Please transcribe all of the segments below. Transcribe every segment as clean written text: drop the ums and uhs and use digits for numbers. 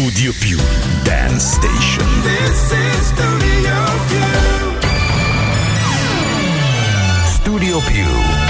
Studio Più Dance Station. This is Studio Più. Studio Più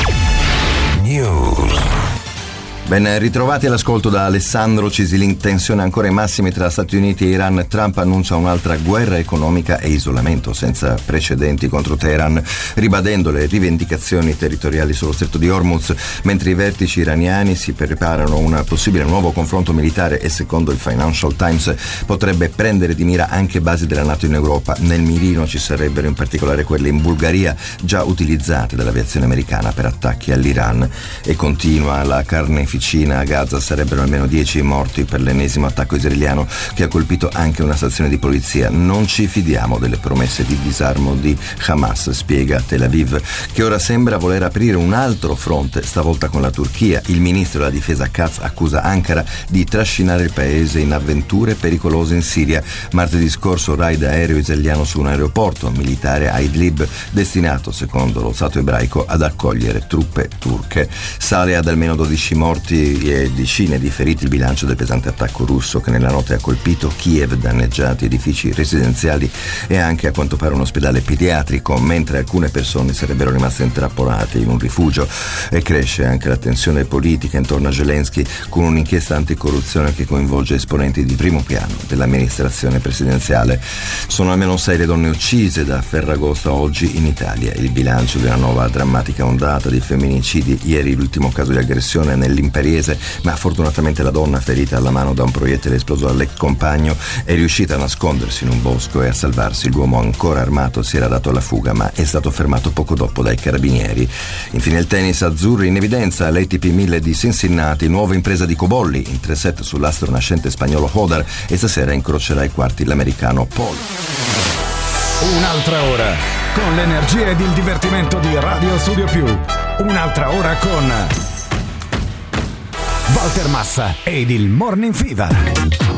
News. Ben ritrovati all'ascolto da Alessandro Cisilin. Tensione ancora ai massimi tra Stati Uniti e Iran. Trump annuncia un'altra guerra economica e isolamento senza precedenti contro Teheran, ribadendo le rivendicazioni territoriali sullo stretto di Hormuz, mentre i vertici iraniani si preparano a un possibile nuovo confronto militare e, secondo il Financial Times, potrebbe prendere di mira anche basi della NATO in Europa. Nel mirino ci sarebbero in particolare quelle in Bulgaria, già utilizzate dall'aviazione americana per attacchi all'Iran. E continua la carneficina a Gaza, sarebbero almeno 10 morti per l'ennesimo attacco israeliano che ha colpito anche una stazione di polizia. Non ci fidiamo delle promesse di disarmo di Hamas, spiega Tel Aviv, che ora sembra voler aprire un altro fronte, stavolta con la Turchia. Il ministro della difesa Katz accusa Ankara di trascinare il paese in avventure pericolose in Siria. Martedì scorso raid aereo israeliano su un aeroporto militare a Idlib, destinato, secondo lo Stato ebraico, ad accogliere truppe turche. Sale ad almeno 12 morti e decine di feriti il bilancio del pesante attacco russo che nella notte ha colpito Kiev, danneggiati edifici residenziali e anche a quanto pare un ospedale pediatrico, mentre alcune persone sarebbero rimaste intrappolate in un rifugio. E cresce anche la tensione politica intorno a Zelensky, con un'inchiesta anticorruzione che coinvolge esponenti di primo piano dell'amministrazione presidenziale. Sono almeno 6 le donne uccise da Ferragosto a oggi in Italia, il bilancio di una nuova drammatica ondata di femminicidi. Ieri l'ultimo caso di aggressione nell'Imperiese, ma fortunatamente la donna, ferita alla mano da un proiettile esploso dall'ex compagno, è riuscita a nascondersi in un bosco e a salvarsi. L'uomo ancora armato si era dato alla fuga, ma è stato fermato poco dopo dai carabinieri. Infine il tennis, azzurri in evidenza l'ATP 1000 di Cincinnati, nuova impresa di Cobolli in 3-7 sull'astro nascente spagnolo Hodar, e stasera incrocerà ai quarti l'americano Paul. Un'altra ora con l'energia ed il divertimento di Radio Studio Più. Un'altra ora con Walter Massa ed il Morning Fever.